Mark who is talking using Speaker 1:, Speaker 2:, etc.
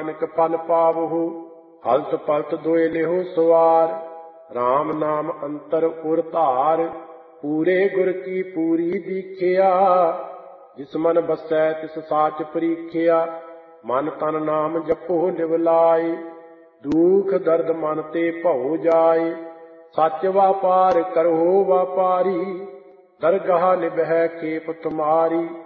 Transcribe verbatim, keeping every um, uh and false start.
Speaker 1: ਨਾਨਕ ਫਲ ਪਾਵਹੁ। ਹਲਤ ਪਲਤ ਦੋਇ ਲਿਹੁ ਸਵਾਰ, RAM ਨਾਮ ਅੰਤਰ ਉਰ ਧਾਰ। ਪੂਰੇ ਗੁਰ ਕੀ ਪੂਰੀ ਦੀਖਿਆ, ਜਿਸ ਮਨ ਬਸੈ ਤਿਸ ਸਾਚ ਪਰੀਖਿਆ। ਮਨ ਤਨ ਨਾਮ ਜਪੋ ਲਿਵ ਲਾਇ, ਦੁਖ ਦਰਦ ਮਨ ਤੇ ਭਉ ਜਾਇ। ਸੱਚ ਵਾਪਾਰ ਕਰਹੁ ਵਾਪਾਰੀ, ਦਰਗਾਹ ਨਿਭੈ ਖੇਪ ਤੁਮਾਰੀ।